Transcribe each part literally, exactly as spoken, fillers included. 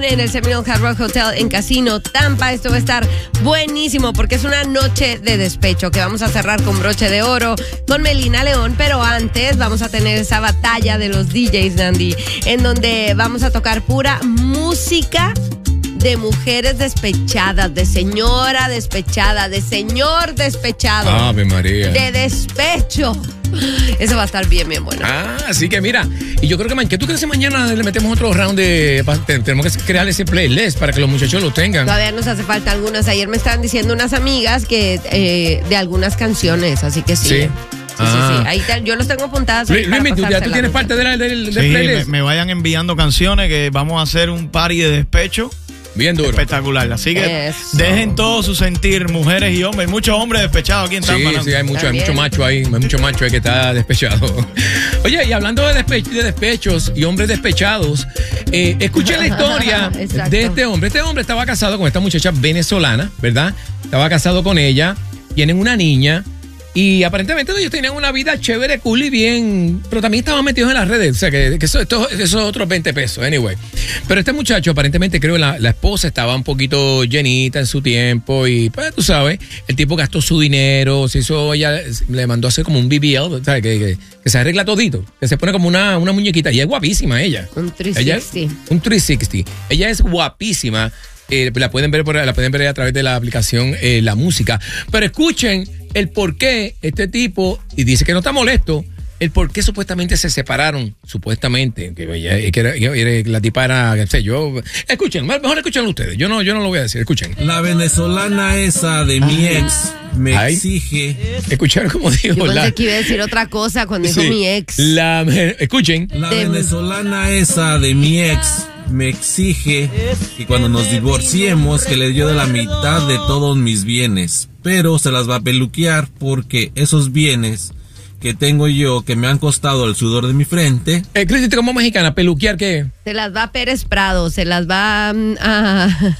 en el Seminole Hard Rock Hotel en Casino, Tampa. Esto va a estar buenísimo porque es una noche de despecho que vamos a cerrar con broche de oro con Melina León, pero antes vamos a tener esa batalla de los D Js, Nandi, en donde vamos a tocar pura música de mujeres despechadas, de señora despechada, de señor despechado. Ave María. De despecho. Eso va a estar bien, bien bueno. Ah, así que mira, y yo creo que, ¿qué tú crees que mañana le metemos otro round de, tenemos que crear ese playlist para que los muchachos lo tengan? Todavía nos hace falta algunas. Ayer me estaban diciendo unas amigas que eh, de algunas canciones, así que sí. Sí. Sí, ah. sí, sí. Ahí te, yo los tengo apuntadas. Luis, Luis, ¿tú, ya tú tienes parte del, del, del sí, playlist? Me, me vayan enviando canciones que vamos a hacer un party de despecho. Bien duro. Espectacular. Así que Eso. dejen todo su sentir, mujeres y hombres. Muchos hombres despechados aquí en Tampa. Sí, ¿no? sí, hay mucho, hay También. mucho macho ahí, hay mucho macho ahí que está despechado. Oye, y hablando de, despe de despechos y hombres despechados, eh, escuché la historia Exacto. de este hombre. Este hombre estaba casado con esta muchacha venezolana, ¿verdad? Estaba casado con ella, tienen una niña. Y aparentemente ellos tenían una vida chévere, cool y bien, pero también estaban metidos en las redes. O sea, que, que eso, esto, eso es otros veinte pesos, anyway. Pero este muchacho, aparentemente, creo que la, la esposa estaba un poquito llenita en su tiempo y, pues, tú sabes, el tipo gastó su dinero, se hizo, ella le mandó a hacer como un B B L, ¿sabes? Que, que, que se arregla todito, que se pone como una, una muñequita. Y es guapísima ella. Un trescientos sesenta. Ella, un trescientos sesenta. Ella es guapísima. Eh, la pueden ver por, la pueden ver a través de la aplicación eh, La Música. Pero escuchen el por qué este tipo, y dice que no está molesto, el por qué supuestamente se separaron, supuestamente, que, ella, que, era, que la tipa era, qué sé yo. Escuchen, mejor escúchenlo ustedes, yo no, yo no lo voy a decir, escuchen. La venezolana esa de mi ex me Ay. exige. Escucharon como dijo. Yo pensé la, que iba a decir otra cosa cuando dijo sí, mi ex. La, escuchen. La De- venezolana esa de mi ex me exige que cuando nos divorciemos que le dio de la mitad de todos mis bienes, pero se las va a peluquear porque esos bienes que tengo yo, que me han costado el sudor de mi frente. Eh, Cristi, como mexicana, peluquear, ¿qué? Se las va a Pérez Prado, se las va mm, a...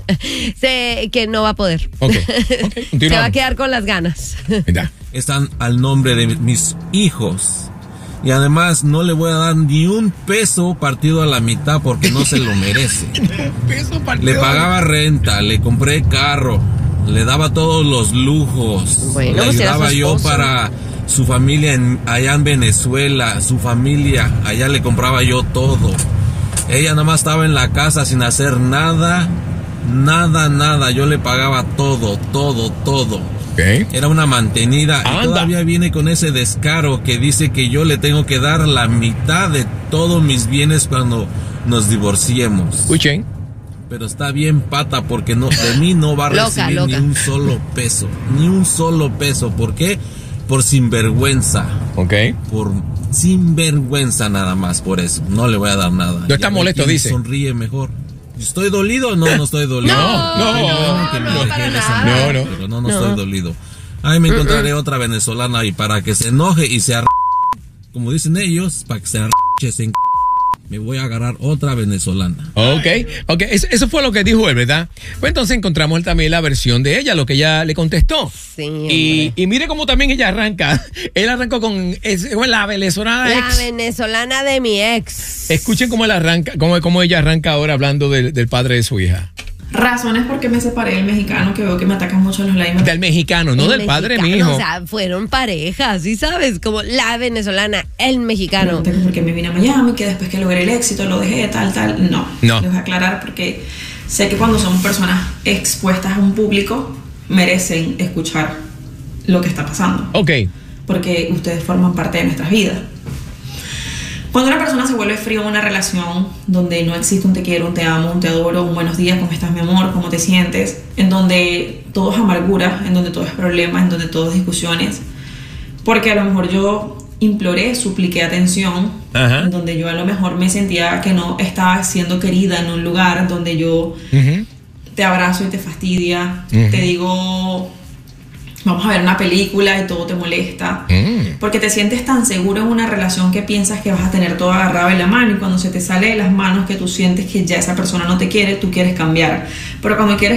se, que no va a poder. Ok, ok, Se continuamos. va a quedar con las ganas. Mira. Están al nombre de mis hijos. Y además no le voy a dar ni un peso partido a la mitad porque no se lo merece. Le pagaba renta, le compré carro, le daba todos los lujos. Bueno, le pues era ayudaba su yo esposo. para su familia en, allá en Venezuela, su familia, allá le compraba yo todo. Ella nada más estaba en la casa sin hacer nada, nada, nada. Yo le pagaba todo, todo, todo. Okay. Era una mantenida. Anda. Y todavía viene con ese descaro que dice que yo le tengo que dar la mitad de todos mis bienes cuando nos divorciemos. Escuchen. Pero está bien pata porque no, de mí no va a Loca, recibir loca. ni un solo peso. Ni un solo peso. ¿Por qué? Por sinvergüenza. Ok. Por sinvergüenza nada más. Por eso. No le voy a dar nada. No está Ya ve molesto, quién dice. Sonríe mejor. ¿Estoy dolido o no? No estoy dolido. No, no, Qué bueno que me no, dejé para de nada. sonreír, No, no. Pero no, no, No. estoy dolido. Ay, me encontraré otra venezolana y para que se enoje y se arr... como dicen ellos, para que se arreche, se en... me voy a agarrar otra venezolana. Ok, ok, eso, eso fue lo que dijo él, ¿verdad? Pues entonces encontramos también la versión de ella, lo que ella le contestó. Sí, y, hombre. y mire cómo también ella arranca. Él arrancó con es, con la venezolana La ex. venezolana de mi ex. Escuchen cómo él arranca, cómo, cómo ella arranca ahora hablando del, del padre de su hija. Razones por qué me separé del mexicano, que veo que me atacan mucho los likes. Del mexicano, no El del padre mexicano, mijo. O sea, fueron parejas, ¿sí sabes? Como la venezolana, el mexicano. Pregunté por qué me vine a Miami, que después que logré el éxito lo dejé, tal, tal. No, No. les voy a aclarar porque sé que cuando somos personas expuestas a un público, merecen escuchar lo que está pasando. Ok, Porque ustedes forman parte de nuestras vidas. Cuando una persona se vuelve frío en una relación donde no existe un te quiero, un te amo, un te adoro, un buenos días, ¿cómo estás mi amor? ¿Cómo te sientes? En donde todo es amargura, en donde todo es problema, en donde todo es discusiones. Porque a lo mejor yo imploré, supliqué atención, Ajá. en donde yo a lo mejor me sentía que no estaba siendo querida en un lugar donde yo ujú, te abrazo y te fastidia, Ujú. te digo, vamos a ver una película y todo te molesta. mm, Porque te sientes tan seguro en una relación que piensas que vas a tener todo agarrado en la mano y cuando se te sale de las manos que tú sientes que ya esa persona no te quiere, tú quieres cambiar. Pero cuando quieres